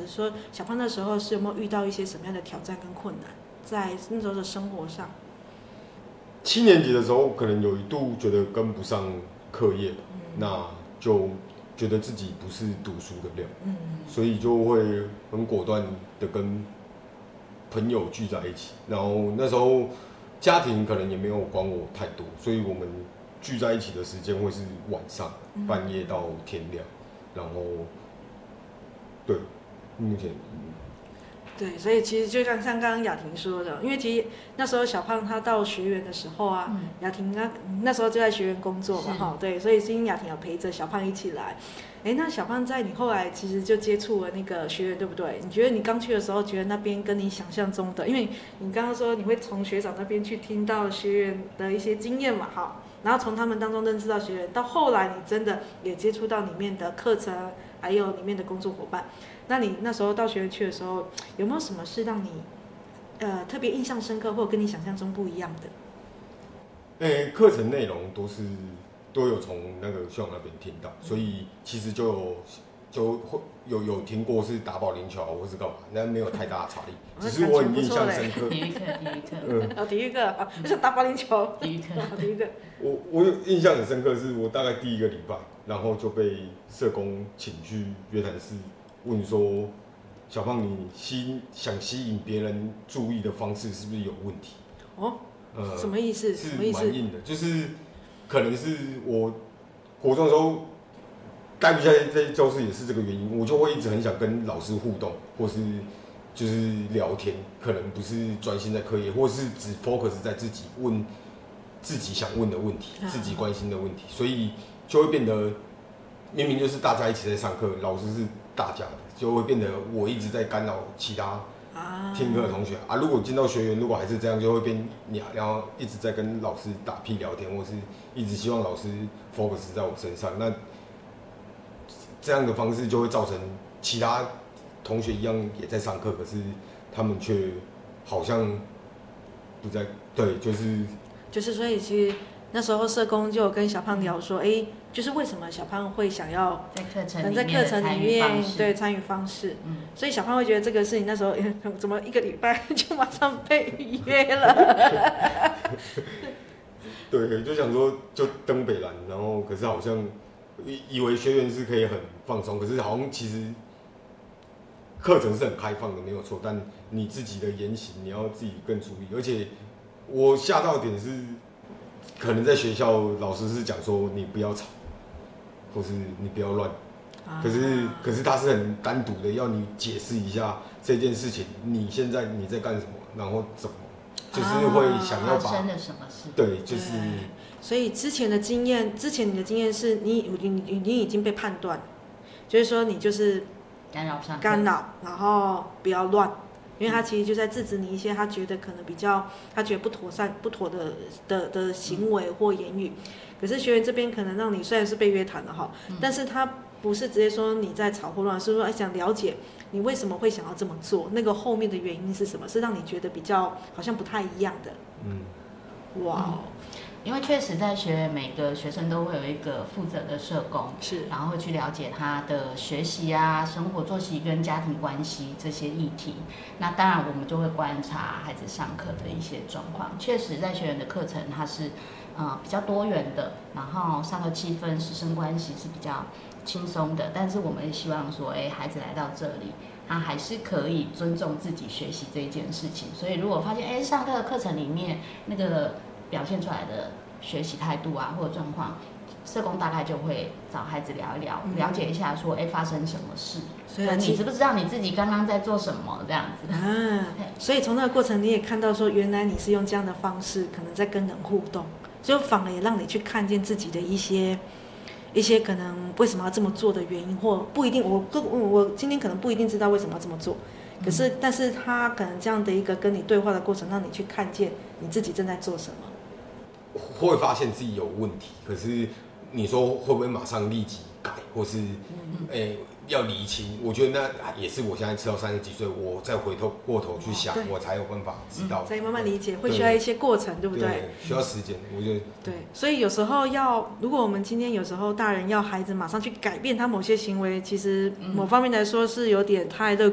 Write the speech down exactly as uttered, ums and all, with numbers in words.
的说，小胖那时候是有没有遇到一些什么样的挑战跟困难，在那时候的生活上？ 七年级的时候，可能有一度觉得跟不上课业吧，嗯、那就觉得自己不是读书的料，嗯、所以就会很果断的跟朋友聚在一起。然后那时候家庭可能也没有管我太多，所以我们聚在一起的时间会是晚上、嗯、半夜到天亮。然后，对，目前。 对，所以其实就像像刚刚雅婷说的，因为其实那时候小胖他到学园的时候啊，嗯、雅婷那那时候就在学园工作嘛，哈，对，所以是因雅婷有陪着小胖一起来。哎，那小胖在你后来其实就接触了那个学园，对不对？你觉得你刚去的时候，觉得那边跟你想象中的，因为你刚刚说你会从学长那边去听到学员的一些经验嘛，哈，然后从他们当中认识到学员，到后来你真的也接触到里面的课程，还有里面的工作伙伴。那你那时候到学院去的时候，有没有什么是让你呃特别印象深刻，或者跟你想象中不一样的？ 诶，课程内容都是都有从那个学长那边听到，所以其实就有就会有有听过是打保龄球或是干嘛，那没有太大的差异。只是我很印象深刻。 体育课，体育课。 嗯， 哦，体育课啊，就是打保龄球。 体育课， 体育课。 我我有印象很深刻，是我大概第一个礼拜，然后就被社工请去约谈室。问说，小胖，你吸想吸引别人注意的方式是不是有问题？ 哦，呃，什么意思？ 是蛮硬的，就是可能是我国中的时候待不下在教室也是这个原因，我就会一直很想跟老师互动，或是就是聊天，可能不是专心在课业，或是只 focus 在自己问自己想问的问题，自己关心的问题，所以就会变得明明就是大家一起在上课，老师是大家的，就会变得我一直在干扰其他听课的同学 啊, 啊。如果进到学员，如果还是这样，就会变你然后一直在跟老师打屁聊天，或是一直希望老师 focus 在我身上。那这样的方式就会造成其他同学一样也在上课，可是他们却好像不在。对，就是就是所以其实那时候社工就有跟小胖聊说，哎。就是为什么小胖会想要在课程里面在课程里面对参与方式，嗯，所以小胖会觉得这个事情那时候怎么一个礼拜就马上被预约了？ 对，就想说就登北兰，然后可是好像以为学员是可以很放松，可是好像其实课程是很开放的，没有错，但你自己的言行你要自己更注意。而且我吓到点是，可能在学校老师是讲说你不要吵。或是你不要乱，可是可是他是很单独的，要你解释一下这件事情，你现在你在干什么，然后怎么，就是会想要把发生了什么事， 对，就是。 所以之前的经验，之前你的经验是你你你你已经被判断，就是说你就是干扰上干扰，然后不要乱。因为他其实就在制止你一些他觉得可能比较他觉得不妥善不妥的的的行为或言语，可是学员这边可能让你虽然是被约谈了哈，嗯、但是他不是直接说你在吵或乱，是说想了解你为什么会想要这么做，那个后面的原因是什么，是让你觉得比较好像不太一样的。嗯，哇、哦。 嗯因为确实在学院每个学生都会有一个负责的社工， 是， 然后会去了解他的学习啊、生活作息跟家庭关系这些议题。那当然我们就会观察孩子上课的一些状况。确实在学院的课程它是呃比较多元的，然后上课气氛、师生关系是比较轻松的。但是我们也希望说，哎，孩子来到这里，他还是可以尊重自己学习这一件事情。所以如果发现，哎，上课的课程里面那个表现出来的学习态度啊，或者状况，社工大概就会找孩子聊一聊，嗯、了解一下说，哎，发生什么事？所以你知不知道你自己刚刚在做什么？这样子啊。所以从那个过程，你也看到说，原来你是用这样的方式，可能在跟人互动，就反而也让你去看见自己的一些一些可能为什么要这么做的原因，或不一定。我我我今天可能不一定知道为什么要这么做。可是，但是他可能这样的一个跟你对话的过程，让你去看见你自己正在做什么。 会发现自己有问题，可是你说会不会马上立即改，或是嗯欸要厘清？我觉得那也是我现在吃到三十几岁，我再回头过头去想，我才有办法知道。 再、嗯、慢慢理解，会需要一些过程， 对, 对不对？ 对，需要时间，我觉得。 对，所以有时候要，如果我们今天有时候大人要孩子马上去改变他某些行为，其实某方面来说是有点太乐